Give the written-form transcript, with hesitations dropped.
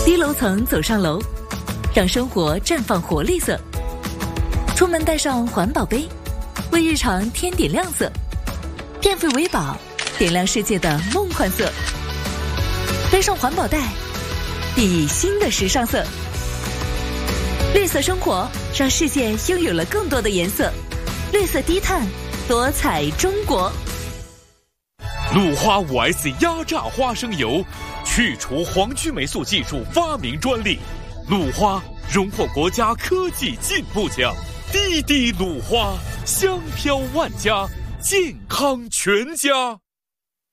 低楼层走上楼，让生活绽放活力色。出门带上环保杯，为日常添点亮色。变废为宝，点亮世界的梦幻色。背上环保袋，熠熠新的时尚色。绿色生活，让世界拥有了更多的颜色。绿色低碳，多彩中国。 鲁花 5S 压榨花生油，去除黄曲霉素技术发明专利。鲁花荣获国家科技进步奖。滴滴鲁花，香飘万家，健康全家。